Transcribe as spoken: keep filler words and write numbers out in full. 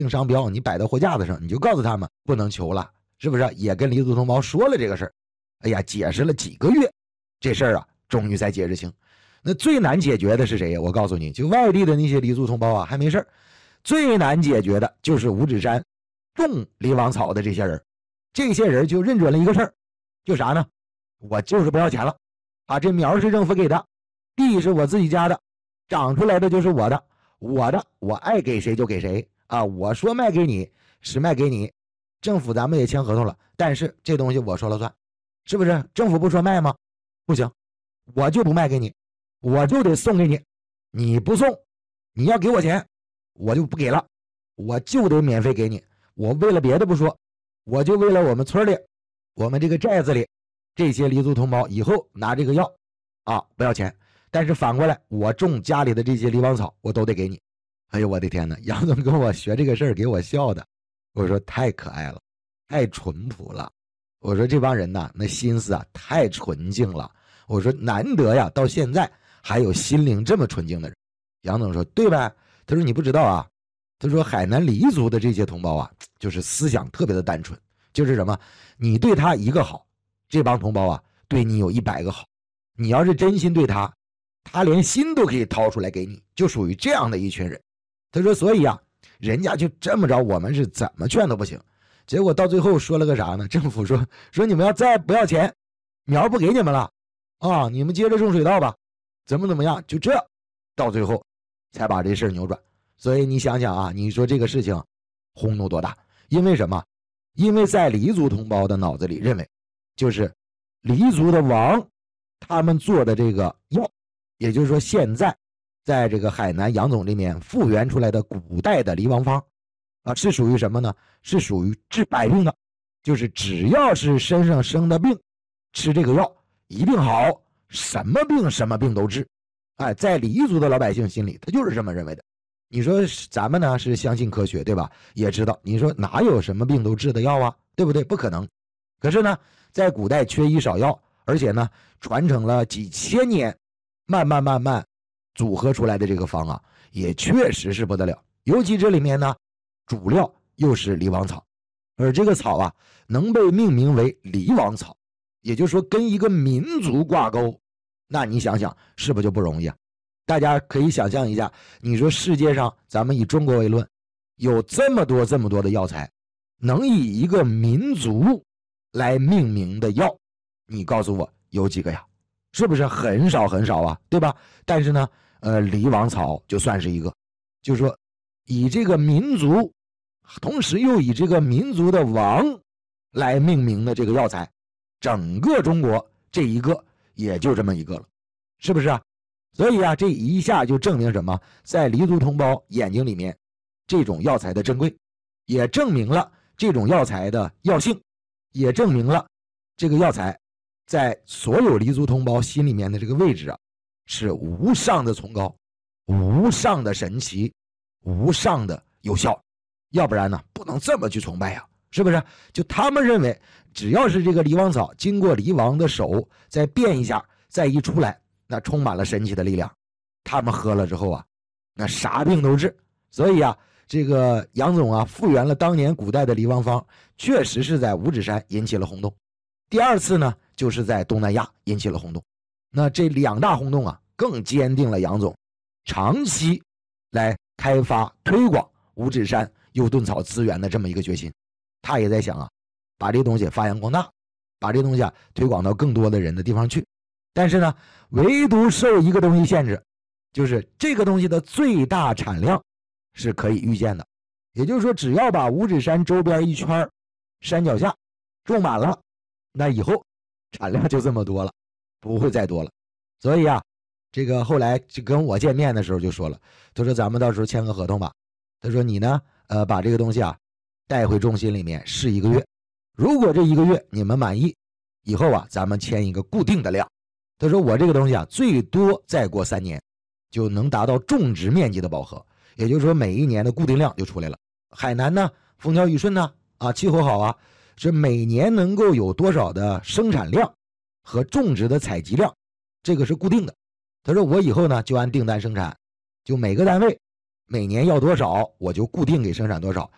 定商标你摆到货架子上，你就告诉他们不能求了，是不是？也跟黎族同胞说了这个事儿。哎呀，解释了几个月，这事儿啊终于才解释清。那最难解决的是谁呀？我告诉你，就外地的那些黎族同胞啊还没事儿，最难解决的就是五指山种梨王草的这些人。这些人就认准了一个事儿，就啥呢？我就是不要钱了啊！这苗是政府给的，地是我自己家的，长出来的就是我的，我的我爱给谁就给谁啊！我说卖给你是卖给你，政府咱们也签合同了，但是这东西我说了算，是不是？政府不说卖吗？不行，我就不卖给你，我就得送给你，你不送，你要给我钱，我就不给了，我就得免费给你。我为了别的不说，我就为了我们村里，我们这个寨子里这些黎族同胞以后拿这个药啊不要钱，但是反过来我种家里的这些梨王草我都得给你。哎呦我的天哪，杨总跟我学这个事儿给我笑的，我说太可爱了，太淳朴了。我说这帮人呐，那心思啊太纯净了。我说难得呀，到现在还有心灵这么纯净的人。杨总说对呗，他说你不知道啊，他说海南黎族的这些同胞啊，就是思想特别的单纯，就是什么，你对他一个好，这帮同胞啊对你有一百个好，你要是真心对他，他连心都可以掏出来给你，就属于这样的一群人。他说所以啊，人家就这么着，我们是怎么劝都不行。结果到最后说了个啥呢？政府说说你们要再不要钱，苗不给你们了啊，你们接着种水稻吧，怎么怎么样，就这到最后才把这事儿扭转。所以你想想啊，你说这个事情轰动多大？因为什么？因为在黎族同胞的脑子里认为，就是黎族的王他们做的这个药，也就是说现在在这个海南杨总这边复原出来的古代的梨王方啊，是属于什么呢？是属于治百病的，就是只要是身上生的病，吃这个药一定好，什么病什么病都治。哎，在黎族的老百姓心里，他就是这么认为的。你说咱们呢是相信科学，对吧？也知道，你说哪有什么病都治的药啊，对不对？不可能。可是呢，在古代缺医少药，而且呢传承了几千年，慢慢慢慢组合出来的这个方啊，也确实是不得了。尤其这里面呢，主料又是梨王草，而这个草啊能被命名为梨王草，也就是说跟一个民族挂钩，那你想想是不是就不容易啊？大家可以想象一下，你说世界上咱们以中国为论，有这么多这么多的药材，能以一个民族来命名的药，你告诉我有几个呀？是不是很少很少啊，对吧？但是呢呃，梨王草就算是一个，就是说以这个民族，同时又以这个民族的王来命名的这个药材，整个中国这一个也就这么一个了，是不是啊？所以啊，这一下就证明什么？在黎族同胞眼睛里面，这种药材的珍贵，也证明了这种药材的药性，也证明了这个药材在所有黎族同胞心里面的这个位置啊，是无上的崇高，无上的神奇，无上的有效。要不然呢，不能这么去崇拜呀，是不是？就他们认为，只要是这个梨王草经过梨王的手再变一下，再一出来，那充满了神奇的力量，他们喝了之后啊，那啥病都治。所以啊，这个杨总啊复原了当年古代的梨王方，确实是在五指山引起了轰动。第二次呢，就是在东南亚引起了轰动。那这两大轰动啊，更坚定了杨总长期来开发推广五指山优盾草资源的这么一个决心。他也在想啊，把这东西发扬光大，把这东西啊推广到更多的人的地方去。但是呢，唯独受一个东西限制，就是这个东西的最大产量是可以预见的。也就是说，只要把五指山周边一圈山脚下种满了，那以后产量就这么多了，不会再多了。所以啊，这个后来就跟我见面的时候就说了，他说咱们到时候签个合同吧。他说你呢，呃，把这个东西啊带回中心里面试一个月，如果这一个月你们满意，以后啊咱们签一个固定的量。他说我这个东西啊，最多再过三年就能达到种植面积的饱和，也就是说每一年的固定量就出来了。海南呢，风调雨顺呢，啊，气候好啊，是每年能够有多少的生产量和种植的采集量，这个是固定的。他说我以后呢就按订单生产，就每个单位每年要多少，我就固定给生产多少，